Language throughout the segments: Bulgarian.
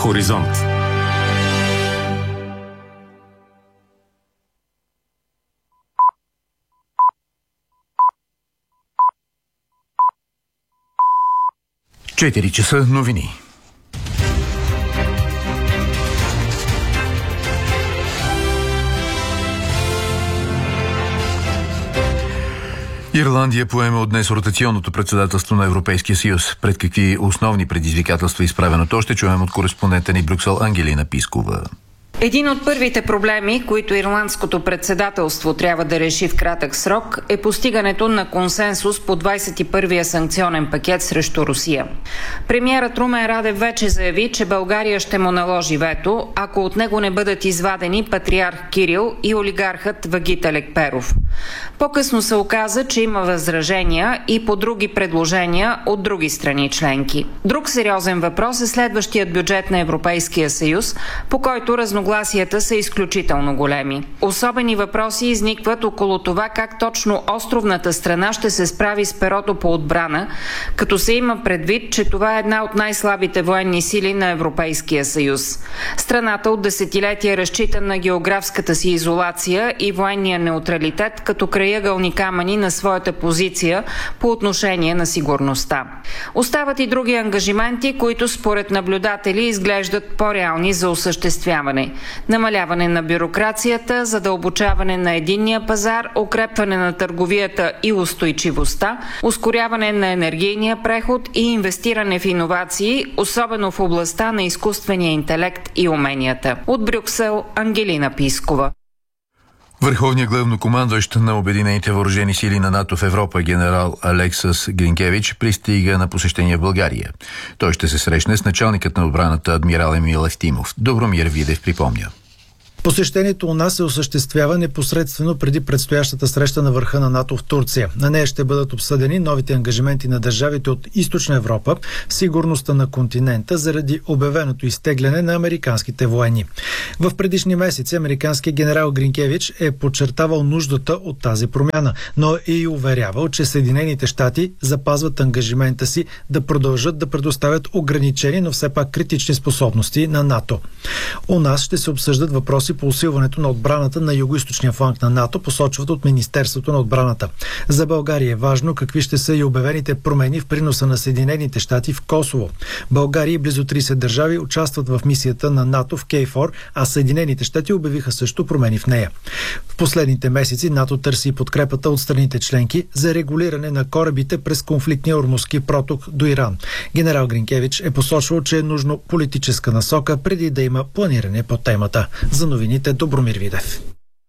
Хоризонт. Часа новини. Ирландия поема от днес ротационното председателство на Европейския съюз. Пред какви основни предизвикателства е изправено то, ще чуем от кореспондента ни Брюксел Ангелина Пискова. Един от първите проблеми, които ирландското председателство трябва да реши в кратък срок, е постигането на консенсус по 21-я санкционен пакет срещу Русия. Премиерът Румен Радев вече заяви, че България ще му наложи вето, ако от него не бъдат извадени патриарх Кирил и олигархът Вагит Алекперов. По-късно се оказа, че има възражения и по други предложения от други страни членки. Друг сериозен въпрос е следващият бюджет на Европейския съюз, по който разногласията са изключително големи. Особени въпроси изникват около това как точно островната страна ще се справи с перото по отбрана, като се има предвид, че това е една от най-слабите военни сили на Европейския съюз. Страната от десетилетия разчита на географската си изолация и военния неутралитет като крайъгълни камъни на своята позиция по отношение на сигурността. Остават и други ангажименти, които според наблюдатели изглеждат по-реални за осъществяване. Намаляване на бюрокрацията, задълбочаване на единния пазар, укрепване на търговията и устойчивостта, ускоряване на енергийния преход и инвестиране в иновации, особено в областта на изкуствения интелект и уменията. От Брюксел, Ангелина Пискова. Върховният главнокомандващ на Обединените въоръжени сили на НАТО в Европа, генерал Алексас Гринкевич, пристига на посещение в България. Той ще се срещне с началникът на отбраната адмирал Емил Евтимов. Добромир Видев припомня. Посещението у нас се осъществява непосредствено преди предстоящата среща на върха на НАТО в Турция. На нея ще бъдат обсъдени новите ангажименти на държавите от Източна Европа в сигурността на континента заради обявеното изтегляне на американските военни. В предишни месеци американският генерал Гринкевич е подчертавал нуждата от тази промяна, но е и уверявал, че Съединените щати запазват ангажимента си да продължат да предоставят ограничени, но все пак критични способности на НАТО. У нас ще се обсъждат въпроси по усилването на отбраната на югоизточния фланг на НАТО, посочват от Министерството на отбраната. За България е важно какви ще са и обявените промени в приноса на Съединените щати в Косово. България и близо 30 държави участват в мисията на НАТО в КФОР, а Съединените щати обявиха също промени в нея. В последните месеци НАТО търси подкрепата от страните членки за регулиране на корабите през конфликтния Ормузски проток до Иран. Генерал Гринкевич е посочвал, че е нужно политическа насока преди да има планиране по темата. За новините Добромир Видев.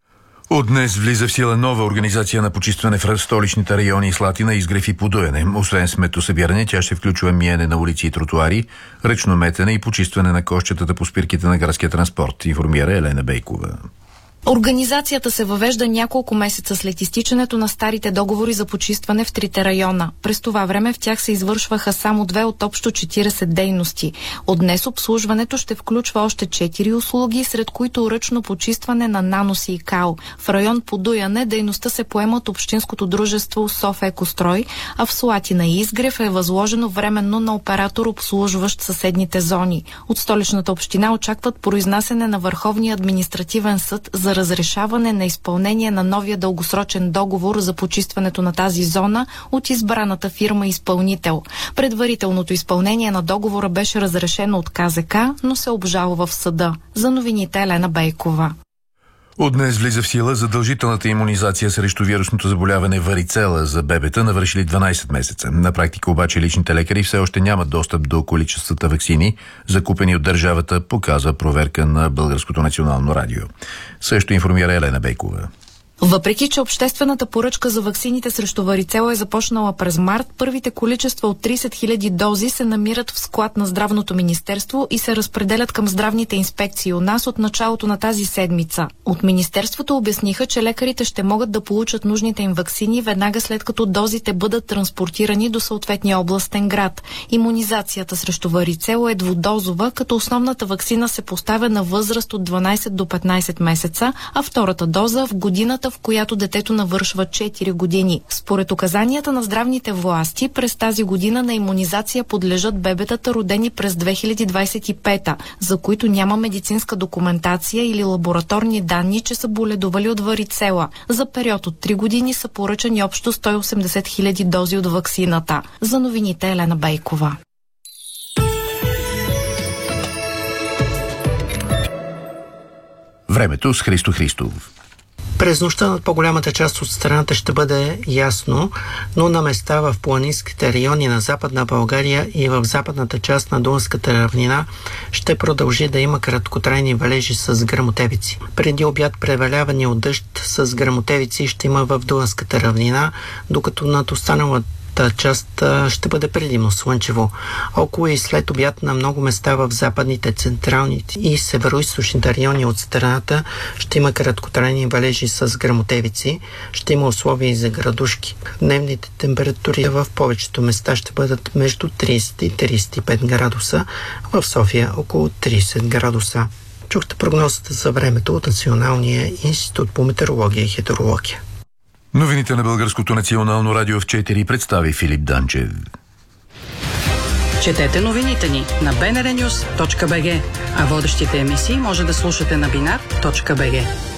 От днес влиза в сила нова организация на почистване в столичните райони Слатина, Изгрев и Подуяне. Освен сметосъбиране, тя ще включва миене на улици и тротуари, ръчно метене и почистване на кошчетата по спирките на градския транспорт, информира Елена Бейкова. Организацията се въвежда няколко месеца след изтичането на старите договори за почистване в трите района. През това време в тях се извършваха само 2 от общо 40 дейности. От днес обслужването ще включва още 4 услуги, сред които ръчно почистване на наноси и кал. В район Подуяне дейността се поема от общинското дружество Софекострой, а в Слатина и Изгрев е възложено временно на оператор, обслужващ съседните зони. От столичната община очакват произнасяне на Върховния административен съд за разрешаване на изпълнение на новия дългосрочен договор за почистването на тази зона от избраната фирма изпълнител. Предварителното изпълнение на договора беше разрешено от КЗК, но се обжалва в съда. За новините Елена Бейкова. От днес влиза в сила задължителната имунизация срещу вирусното заболяване варицела за бебета, навършили 12 месеца. На практика обаче личните лекари все още нямат достъп до количествата ваксини, закупени от държавата, показва проверка на Българското национално радио. Също информира Елена Бейкова. Въпреки че обществената поръчка за ваксините срещу варицела е започнала през март, първите количества от 30 000 дози се намират в склад на Здравното министерство и се разпределят към здравните инспекции у нас от началото на тази седмица. От министерството обясниха, че лекарите ще могат да получат нужните им ваксини веднага след като дозите бъдат транспортирани до съответния областен град. Имунизацията срещу варицела е двудозова, като основната ваксина се поставя на възраст от 12 до 15 месеца, а втората доза в годината, годината, в която детето навършва 4 години. Според указанията на здравните власти, през тази година на имунизация подлежат бебетата, родени през 2025, за които няма медицинска документация или лабораторни данни, че са боледували от варицела. За период от 3 години са поръчани общо 180 000 дози от ваксината. За новините Елена Бейкова. Времето с Христо Христов. През нощта над по-голямата част от страната ще бъде ясно, но на места в планинските райони на Западна България и в западната част на Дунавската равнина ще продължи да има краткотрайни валежи с гръмотевици. Преди обяд преваляване от дъжд с гръмотевици ще има в Дунавската равнина, докато над останалата част ще бъде предимно слънчево. Около и след обяд на много места в западните, централните и североизточните райони от страната ще има краткотрайни валежи с гръмотевици. Ще има условия и за градушки. Дневните температури в повечето места ще бъдат между 30 и 35 градуса, в София около 30 градуса. Чухте прогнозата за времето от Националния институт по метеорология и хидрология. Новините на Българското национално радио в 4 представи Филип Данчев. Четете новините ни на bnrnews.bg, а водещите емисии може да слушате на binar.bg.